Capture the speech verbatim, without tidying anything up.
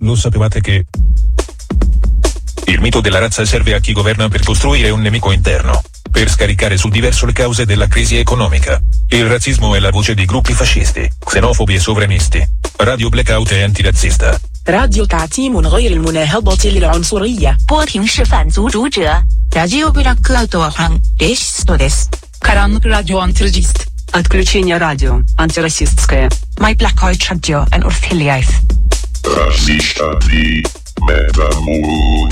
Lo sapevate che il mito della razza serve a chi governa per costruire un nemico interno, per scaricare sul diverso le cause della crisi economica. Il razzismo è la voce di gruppi fascisti, xenofobi e sovranisti. Radio Blackout è antirazzista. راديو تعتيم غير المناهضة للعنصرية. 波平是反族主者。ラジオブラックアウトは反レシストです。 Karanlık Radyo Antiraciст. Отключение радио антирасистское. My Blackout Radio yn wrthhiliaeth. Rasistiaeth Metamod.